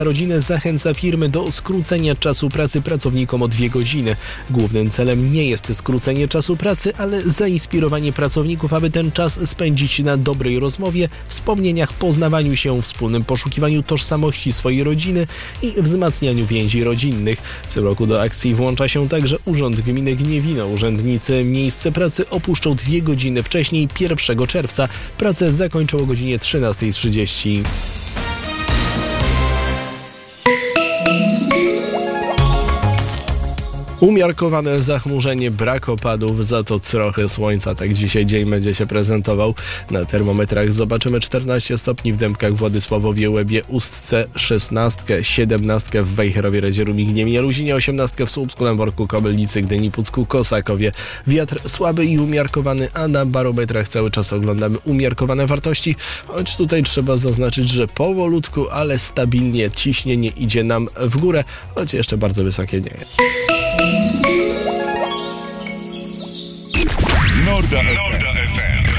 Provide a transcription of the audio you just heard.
Rodziny zachęca firmy do skrócenia czasu pracy pracownikom o 2 godziny. Głównym celem nie jest skrócenie czasu pracy, ale zainspirowanie pracowników, aby ten czas spędzić na dobrej rozmowie, wspomnieniach, poznawaniu się, wspólnym poszukiwaniu tożsamości swojej rodziny i wzmacnianiu więzi rodzinnych. W tym roku do akcji włącza się także Urząd Gminy Gniewino. Urzędnicy miejsce pracy opuszczą 2 godziny wcześniej, 1 czerwca. Pracę zakończą o godzinie 13:30. Umiarkowane zachmurzenie, brak opadów, za to trochę słońca. Tak dzisiaj dzień będzie się prezentował. Na termometrach zobaczymy 14 stopni w Dębkach, Władysławowie, Łebie, Ustce, 16, 17 w Wejherowie, Radzieru, Migniemie, Luzinie, 18 w Słupsku, Lęborku, Kobylnicy, Gdyni, Pucku, Kosakowie. Wiatr słaby i umiarkowany, a na barometrach cały czas oglądamy umiarkowane wartości, choć tutaj trzeba zaznaczyć, że powolutku, ale stabilnie ciśnienie idzie nam w górę, choć jeszcze bardzo wysokie nie jest. Norda FM.